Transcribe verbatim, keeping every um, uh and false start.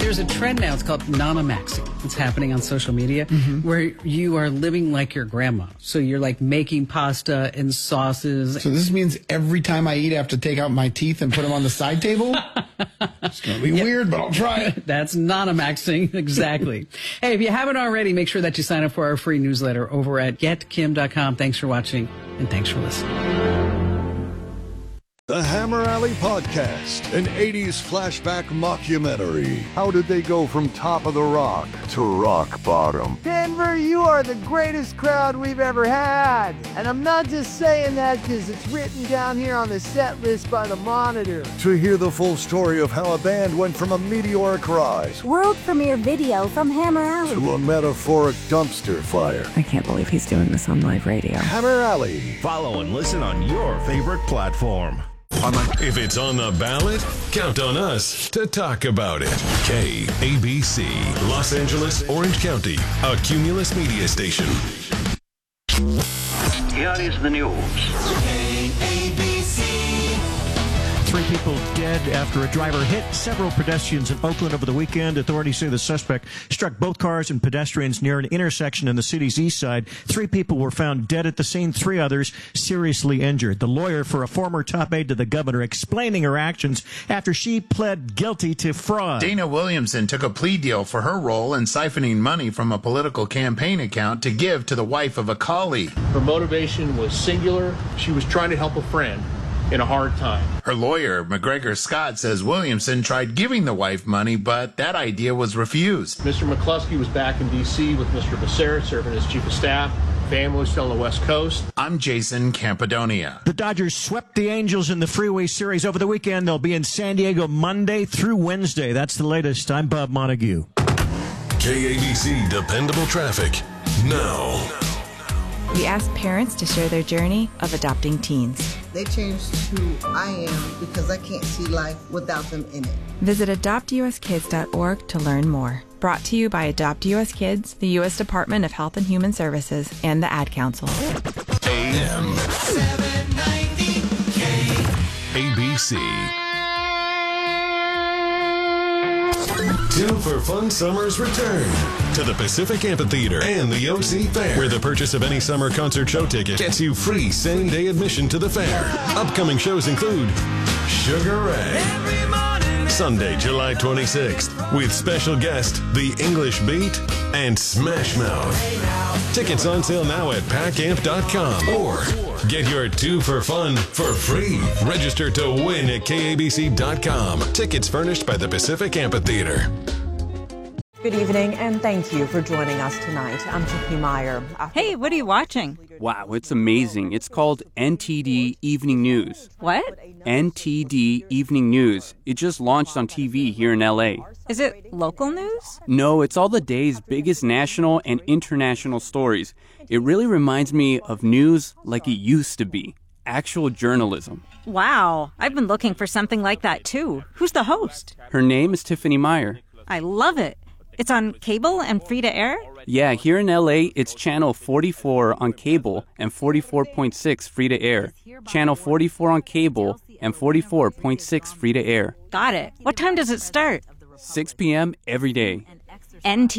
there's a trend now. It's called Nana-maxing. It's happening on social media mm-hmm. where you are living like your grandma. So you're like making pasta and sauces. So this means every time I eat, I have to take out my teeth and put them on the side table? It's going to be yep. weird, but I'll try it. That's Nana-maxing. Exactly. Hey, if you haven't already, make sure that you sign up for our free newsletter over at get kim dot com. Thanks for watching, and thanks for listening. The Hammer Alley Podcast, an eighties flashback mockumentary. How did they go from top of the rock to rock bottom? Denver, you are the greatest crowd we've ever had. And I'm not just saying that because it's written down here on the set list by the Monitor. To hear the full story of how a band went from a meteoric rise, world premiere video from Hammer Alley, to a metaphoric dumpster fire. I can't believe he's doing this on live radio. Hammer Alley. Follow and listen on your favorite platform. If it's on the ballot, count on us to talk about it. K A B C, Los Angeles, Orange County, a Cumulus media station. Here is the news. K A B C. Three people dead after a driver hit several pedestrians in Oakland over the weekend. Authorities say the suspect struck both cars and pedestrians near an intersection in the city's east side. Three people were found dead at the scene, three others seriously injured. The lawyer for a former top aide to the governor explaining her actions after she pled guilty to fraud. Dana Williamson took a plea deal for her role in siphoning money from a political campaign account to give to the wife of a colleague. Her motivation was singular. She was trying to help a friend in a hard time. Her lawyer, McGregor Scott, says Williamson tried giving the wife money, but that idea was refused. Mister McCluskey was back in D C with Mister Becerra serving as chief of staff. Family was still on the West Coast. I'm Jason Campidonia. The Dodgers swept the Angels in the Freeway Series over the weekend. They'll be in San Diego Monday through Wednesday. That's the latest. I'm Bob Montague. K A B C Dependable Traffic. Now. We asked parents to share their journey of adopting teens. They changed who I am because I can't see life without them in it. Visit adopt u s kids dot org to learn more. Brought to you by Adopt U S Kids, the U S Department of Health and Human Services, and the Ad Council. A M seven ninety K A B C. Two for Fun Summers return to the Pacific Amphitheater and the O C Fair, where the purchase of any summer concert show ticket gets you free same-day admission to the fair. Upcoming shows include Sugar Ray, Sunday, July twenty-sixth, with special guest The English Beat and Smash Mouth. Tickets on sale now at pack amp dot com or get your two for fun for free. Register to win at K A B C dot com. Tickets furnished by the Pacific Amphitheater. Good evening, and thank you for joining us tonight. I'm Tiffany Meyer. Hey, what are you watching? Wow, it's amazing. It's called N T D Evening News. What? N T D Evening News. It just launched on T V here in L A. Is it local news? No, it's all the day's biggest national and international stories. It really reminds me of news like it used to be. Actual journalism. Wow, I've been looking for something like that too. Who's the host? Her name is Tiffany Meyer. I love it. It's on cable and free to air? Yeah, here in L A, it's channel forty-four on cable and forty-four point six free to air. Channel forty-four on cable and forty-four point six free to air. Got it. What time does it start? six p.m. every day. N T